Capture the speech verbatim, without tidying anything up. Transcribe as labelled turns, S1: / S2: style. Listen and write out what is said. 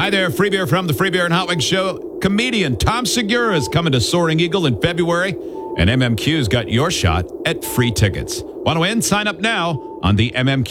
S1: Hi there, Free Beer from the Free Beer and Hot Wings Show. Comedian Tom Segura is coming to Soaring Eagle in February, and M M Q's got your shot at free tickets. Want to win? Sign up now on the M M Q